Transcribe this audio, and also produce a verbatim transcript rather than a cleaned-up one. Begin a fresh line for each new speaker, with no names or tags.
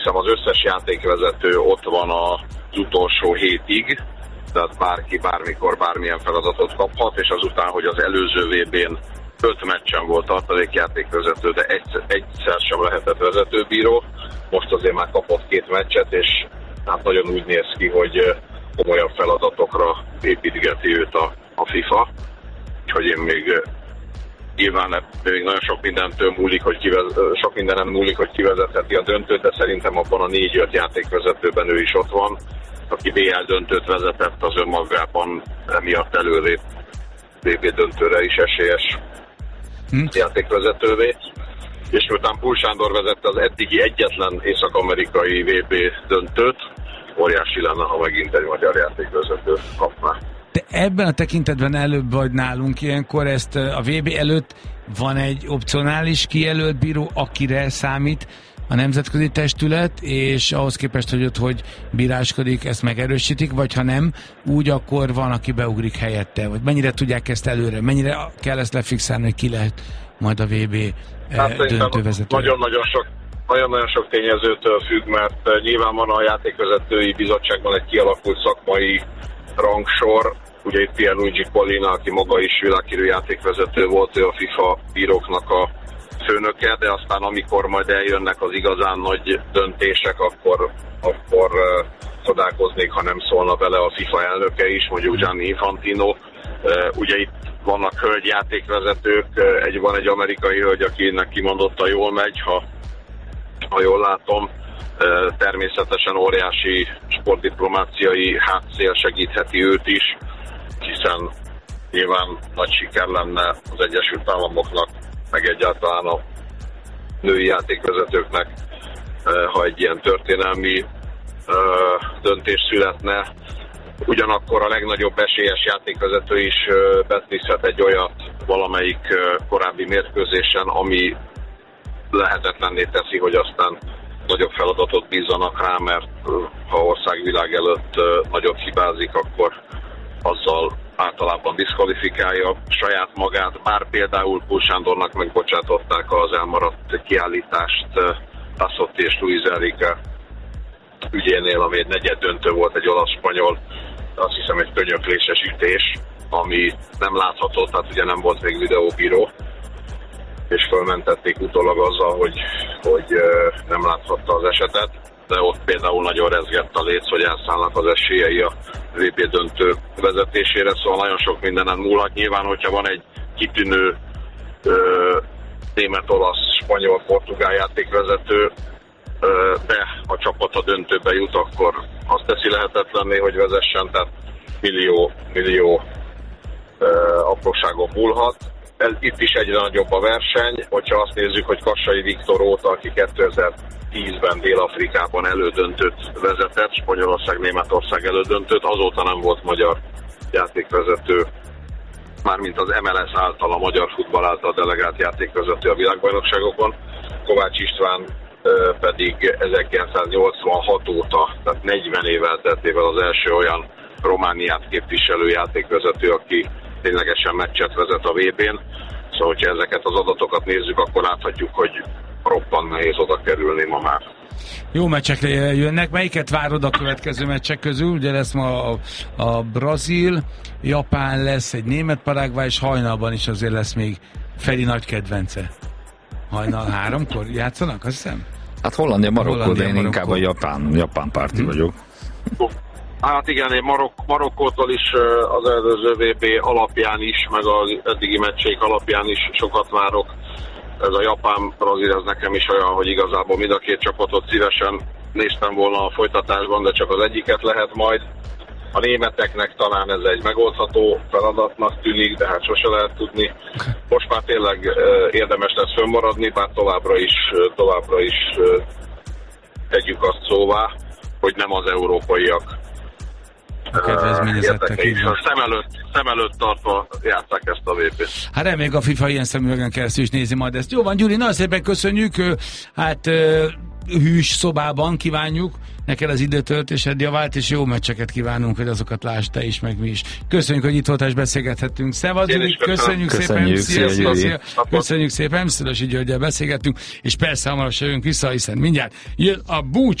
hiszem az összes játékvezető ott van az utolsó hétig, tehát bárki bármikor bármilyen feladatot kaphat, és azután, hogy az előző vé bén öt meccsen volt tartalékjátékvezető, de egyszer, egyszer sem lehetett vezetőbíró. Most azért már kapott két meccset, és hát nagyon úgy néz ki, hogy komolyabb feladatokra építgeti őt a, a FIFA. Úgyhogy én még nyilván még nagyon sok mindentől múlik, hogy kivez, sok mindenem múlik, hogy kivezetheti a döntőt, de szerintem abban a négy-öt játékvezetőben ő is ott van, aki bé el döntőt vezetett, az önmagában emiatt előlép vé bé döntőre is esélyes hm. játékvezetővé. És miután Pul Sándor vezette az eddigi egyetlen észak-amerikai vé bé döntőt, óriási lenne, ha megint egy magyar játékvezető kapná.
De ebben a tekintetben előbb vagy nálunk ilyenkor ezt a vé bé előtt van egy opcionális kijelölt bíró, akire számít a nemzetközi testület, és ahhoz képest, hogy ott hogy bíráskodik, ezt megerősítik, vagy ha nem, úgy akkor van, aki beugrik helyette, vagy mennyire tudják ezt előre, mennyire kell ezt lefixálni, hogy ki lehet majd a vé bé hát döntővezető.
Nagyon-nagyon sok Nagyon-nagyon sok tényezőtől függ, mert nyilván van a játékvezetői bizottságban egy kialakult szakmai rangsor. Ugye itt Pierluigi Collina, aki maga is világhírű játékvezető volt, ő a FIFA bíróknak a főnöke, de aztán amikor majd eljönnek az igazán nagy döntések, akkor, akkor uh, csodálkoznék, ha nem szólna bele a FIFA elnöke is, mondjuk Gianni Infantino. Uh, ugye itt vannak hölgyjátékvezetők, uh, egy, van egy amerikai hölgy, akinek kimondottan jól megy, ha ha jól látom, természetesen óriási sportdiplomáciai hátszél segítheti őt is, hiszen nyilván nagy siker lenne az Egyesült Államoknak, meg egyáltalán a női játékvezetőknek, ha egy ilyen történelmi döntés születne. Ugyanakkor a legnagyobb esélyes játékvezető is betűzhet egy olyat valamelyik korábbi mérkőzésen, ami lehetetlenné teszi, hogy aztán nagyobb feladatot bízzanak rá, mert ha országvilág előtt nagyot hibázik, akkor azzal általában diszkvalifikálja saját magát, bár például Pul Sándornak megbocsátották az elmaradt kiállítást Tassotti és Luis Enrique ügyénél, ami egy negyed döntő volt, egy olasz-spanyol, azt hiszem egy könyökléses ütés, ami nem látható, tehát ugye nem volt még videóbíró, és fölmentették utólag azzal, hogy, hogy nem láthatta az esetet, de ott például nagyon rezgett a léc, hogy elszállnak az esélyei a vé bé döntő vezetésére, szóval nagyon sok mindenen múlhat. Nyilván, hogyha van egy kitűnő ö, német, olasz, spanyol, portugál játékvezető, ö, de a csapat a döntőbe jut, akkor azt teszi lehetetlenné, hogy vezessen, tehát millió, millió ö, apróságon múlhat. Ez, itt is egyre nagyobb a verseny, hogyha azt nézzük, hogy Kassai Viktor óta, aki kétezer-tízben Dél-Afrikában elődöntőt vezetett, Spanyolország, Németország elődöntőt, azóta nem volt magyar játékvezető, mármint az em el es által, a magyar futball által delegált játékvezető a világbajnokságokon. Kovács István pedig ezerkilencszáznyolcvanhat óta, tehát negyven év elteltével az első olyan Romániát képviselő játékvezető, aki ténylegesen meccset vezet a vé bén. Szóval, hogyha ezeket az adatokat nézzük, akkor láthatjuk, hogy roppant nehéz oda kerülni ma már.
Jó meccsek jönnek. Melyiket várod a következő meccsek közül? Ugye lesz ma a, a Brazil, Japán lesz, egy német Paraguay, és hajnalban is azért lesz még Feri nagy kedvence. Hajnal háromkor játszanak, azt hiszem?
Hát Hollandia, Marokkó,
Hollandia,
de én
Marokkó.
inkább a Japán, Japán párti hmm. vagyok.
Hát igen, én Marok- Marokkótól is az előző vé bé alapján is, meg az eddigi meccseik alapján is sokat várok. Ez a Japán-Brazil, ez nekem is olyan, hogy igazából mind a két csapatot szívesen néztem volna a folytatásban, de csak az egyiket lehet majd. A németeknek talán ez egy megoldható feladatnak tűnik, de hát sose lehet tudni. Most már tényleg érdemes lesz fönnmaradni, bár továbbra is, továbbra is tegyük azt szóvá, hogy nem az európaiak
a kedvezményezettek így van.
Szem előtt, szem előtt tartva játsszák ezt a vé bét.
Hát reméljük a FIFA ilyen szemüvegen keresztül is nézi majd ezt. Jó van, Gyuri, nagyon szépen köszönjük. Hát hűs szobában kívánjuk neked az időtöltésed javát, és jó meccseket kívánunk, hogy azokat lásd te is, meg mi is. Köszönjük, hogy itt voltál, és beszélgethetünk. Szevasz, Gyuri, köszönjük
Köszönjük
szépen.
szépen.
Szia, szia. Köszönjük szépen, Szülösi Györggyel beszélgettünk, és persze hamarosan jövünk vissza, hiszen mindjárt jön a búcs.